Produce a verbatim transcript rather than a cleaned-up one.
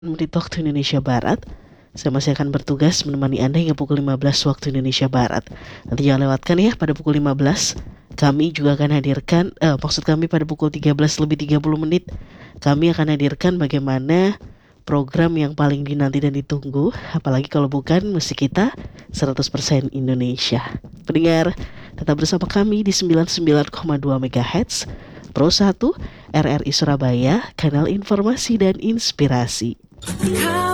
Menit waktu Indonesia Barat. Saya masih akan bertugas menemani Anda hingga pukul lima belas waktu Indonesia Barat. Nanti jangan lewatkan ya, pada pukul lima belas kami juga akan hadirkan, eh, maksud kami pada pukul tiga belas lebih tiga puluh menit kami akan hadirkan bagaimana program yang paling dinanti dan ditunggu, apalagi kalau bukan musik kita seratus persen Indonesia. Pendengar, tetap bersama kami di sembilan puluh sembilan koma dua megahertz Pro satu R R I Surabaya, kanal informasi dan inspirasi.